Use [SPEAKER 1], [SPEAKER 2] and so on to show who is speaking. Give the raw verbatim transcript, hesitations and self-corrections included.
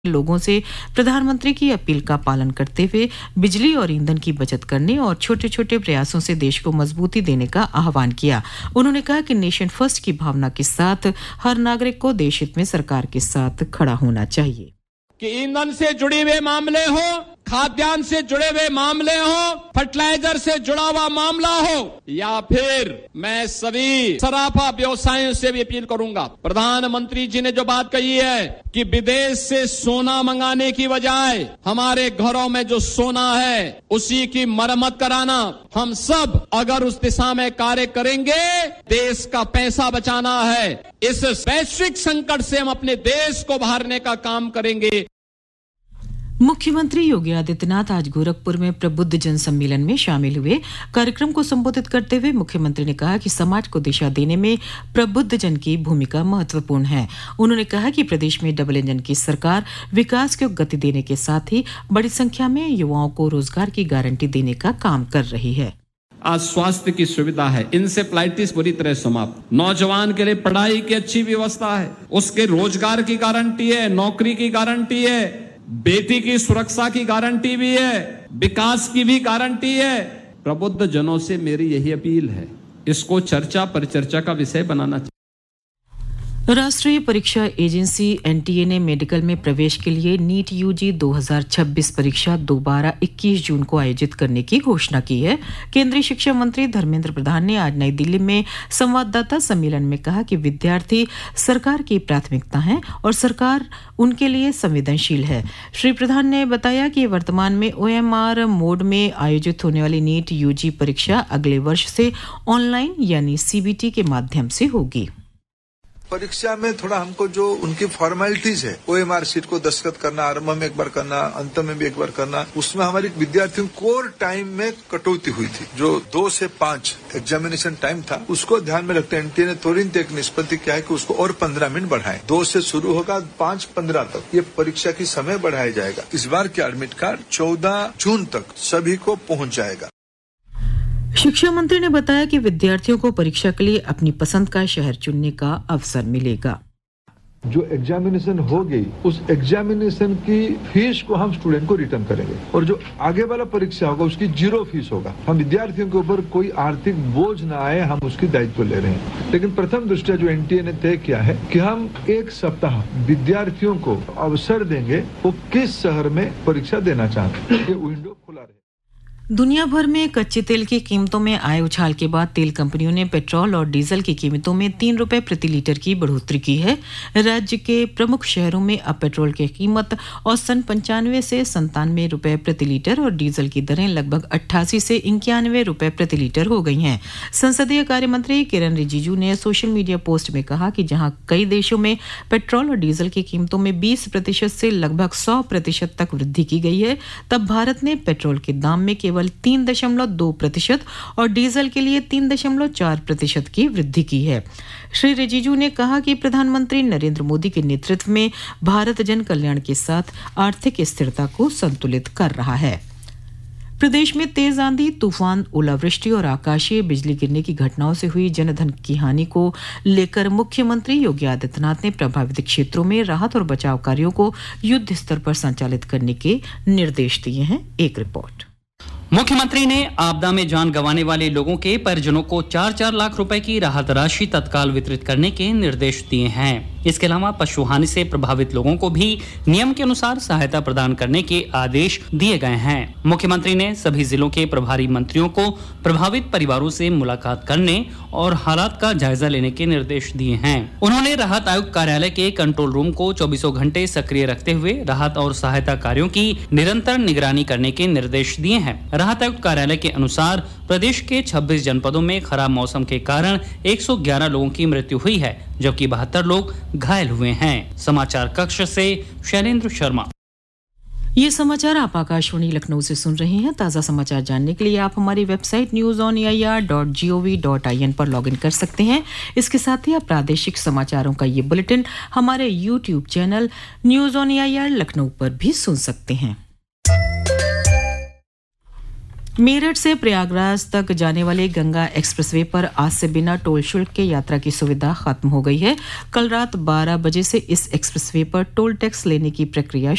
[SPEAKER 1] लोगों से प्रधानमंत्री की अपील का पालन करते हुए बिजली और ईंधन की बचत करने और छोटे छोटे प्रयासों से देश को मजबूती देने का आह्वान किया। उन्होंने कहा कि नेशन फर्स्ट की भावना के साथ हर नागरिक को देश हित में सरकार के साथ खड़ा होना चाहिए।
[SPEAKER 2] कि ईंधन से जुड़े हुए मामले हो, खाद्यान्न से जुड़े हुए मामले हो, फर्टिलाइजर से जुड़ा हुआ मामला हो, या फिर मैं सभी सराफा व्यवसायों से भी अपील करूंगा। प्रधानमंत्री जी ने जो बात कही है कि विदेश से सोना मंगाने की बजाय हमारे घरों में जो सोना है उसी की मरम्मत कराना, हम सब अगर उस दिशा में कार्य करेंगे, देश का पैसा बचाना है। इस वैश्विक संकट से हम अपने देश को बाहरने का काम करेंगे।
[SPEAKER 1] मुख्यमंत्री योगी आदित्यनाथ आज गोरखपुर में प्रबुद्ध जन सम्मेलन में शामिल हुए। कार्यक्रम को संबोधित करते हुए मुख्यमंत्री ने कहा कि समाज को दिशा देने में प्रबुद्ध जन की भूमिका महत्वपूर्ण है। उन्होंने कहा कि प्रदेश में डबल इंजन की सरकार विकास को गति देने के साथ ही बड़ी संख्या में युवाओं को रोजगार की गारंटी देने का काम कर रही है।
[SPEAKER 2] आज स्वास्थ्य की सुविधा है, इंसेफ्लाइटिस बुरी तरह समाप्त। नौजवान के लिए पढ़ाई की अच्छी व्यवस्था है, उसके रोजगार की गारंटी है, नौकरी की गारंटी है, बेटी की सुरक्षा की गारंटी भी है, विकास की भी गारंटी है। प्रबुद्ध जनों से मेरी यही अपील है, इसको चर्चा परिचर्चा का विषय बनाना चाहिए।
[SPEAKER 1] राष्ट्रीय परीक्षा एजेंसी एनटीए ने मेडिकल में प्रवेश के लिए नीट यूजी दो हज़ार छब्बीस परीक्षा दोबारा इक्कीस जून को आयोजित करने की घोषणा की है। केंद्रीय शिक्षा मंत्री धर्मेंद्र प्रधान ने आज नई दिल्ली में संवाददाता सम्मेलन में कहा कि विद्यार्थी सरकार की प्राथमिकता हैं और सरकार उनके लिए संवेदनशील है। श्री प्रधान ने बताया कि वर्तमान में ओएमआर मोड में आयोजित होने वाली नीट यूजी परीक्षा अगले वर्ष से ऑनलाइन यानी सीबीटी के माध्यम से होगी।
[SPEAKER 3] परीक्षा में थोड़ा हमको जो उनकी फॉर्मेलिटीज है, ओएमआर शीट को दस्तखत करना, आरंभ में एक बार करना, अंत में भी एक बार करना, उसमें हमारी विद्यार्थियों कोर टाइम में कटौती हुई थी। जो दो से पांच एग्जामिनेशन टाइम था, उसको ध्यान में रखते एनटीए ने तुरंत एक निष्पत्ति किया है कि उसको और पंद्रह मिनट बढ़ाएं। दो से शुरू होगा, पांच पंद्रह तक ये परीक्षा की समय बढ़ाया जाएगा। इस बार के एडमिट कार्ड चौदह जून तक सभी को पहुंच जाएगा।
[SPEAKER 1] शिक्षा मंत्री ने बताया कि विद्यार्थियों को परीक्षा के लिए अपनी पसंद का शहर चुनने का अवसर मिलेगा।
[SPEAKER 3] जो एग्जामिनेशन हो गई, उस एग्जामिनेशन की फीस को हम स्टूडेंट को रिटर्न करेंगे और जो आगे वाला परीक्षा होगा उसकी जीरो फीस होगा। हम विद्यार्थियों के ऊपर कोई आर्थिक बोझ न आए, हम उसकी दायित्व ले रहे हैं। लेकिन प्रथम दृष्टया जो एनटीए ने तय किया है कि हम एक सप्ताह विद्यार्थियों को अवसर देंगे वो किस शहर में परीक्षा देना चाहते हैं, ये विंडो खुला रहे।
[SPEAKER 1] दुनिया भर में कच्चे तेल की कीमतों में आए उछाल के बाद तेल कंपनियों ने पेट्रोल और डीजल की कीमतों में तीन रुपए प्रति लीटर की बढ़ोतरी की है। राज्य के प्रमुख शहरों में अब पेट्रोल की कीमत औसतन पंचानवे से संतानवे रुपए प्रति लीटर और डीजल की दरें लगभग अट्ठासी से इक्यानवे रुपए प्रति लीटर हो गई हैं। संसदीय कार्य मंत्री किरण रिजिजू ने सोशल मीडिया पोस्ट में कहा कि जहां कई देशों में पेट्रोल और डीजल की कीमतों में बीस प्रतिशत से लगभग सौ प्रतिशत तक वृद्धि की गई है, तब भारत ने पेट्रोल के दाम में केवल तीन दशमलव दो प्रतिशत और डीजल के लिए तीन दशमलव चार प्रतिशत की वृद्धि की है। श्री रिजिजू ने कहा कि प्रधानमंत्री नरेंद्र मोदी के नेतृत्व में भारत जन कल्याण के साथ आर्थिक स्थिरता को संतुलित कर रहा है। प्रदेश में तेज आंधी, तूफान, ओलावृष्टि और आकाशीय बिजली गिरने की घटनाओं से हुई जनधन की हानि को लेकर मुख्यमंत्री योगी आदित्यनाथ ने प्रभावित क्षेत्रों में राहत और बचाव कार्यों को युद्ध स्तर पर संचालित करने के निर्देश दिए हैं। एक रिपोर्ट।
[SPEAKER 4] मुख्यमंत्री ने आपदा में जान गंवाने वाले लोगों के परिजनों को चार चार लाख रुपए की राहत राशि तत्काल वितरित करने के निर्देश दिए हैं। इसके अलावा पशु हानि से प्रभावित लोगों को भी नियम के अनुसार सहायता प्रदान करने के आदेश दिए गए हैं। मुख्यमंत्री ने सभी जिलों के प्रभारी मंत्रियों को प्रभावित परिवारों से मुलाकात करने और हालात का जायजा लेने के निर्देश दिए हैं। उन्होंने राहत आयुक्त कार्यालय के कंट्रोल रूम को चौबीसों घंटे सक्रिय रखते हुए राहत और सहायता कार्यों की निरंतर निगरानी करने के निर्देश दिए हैं। राहत आयुक्त कार्यालय के अनुसार प्रदेश के छब्बीस जनपदों में खराब मौसम के कारण एक सौ ग्यारह लोगों की मृत्यु हुई है, जबकि बहत्तर लोग घायल हुए हैं। समाचार कक्ष से शैलेंद्र शर्मा।
[SPEAKER 1] ये समाचार आप आकाशवाणी लखनऊ से सुन रहे हैं। ताज़ा समाचार जानने के लिए आप हमारी website news on A I R dot G O V dot I N पर लॉग इन कर सकते हैं। इसके साथ ही आप प्रादेशिक समाचारों का ये बुलेटिन हमारे YouTube channel news on A I R Lucknow पर भी सुन सकते हैं। मेरठ से प्रयागराज तक जाने वाले गंगा एक्सप्रेसवे पर आज से बिना टोल शुल्क के यात्रा की सुविधा खत्म हो गई है। कल रात बारह बजे से इस एक्सप्रेसवे पर टोल टैक्स लेने की प्रक्रिया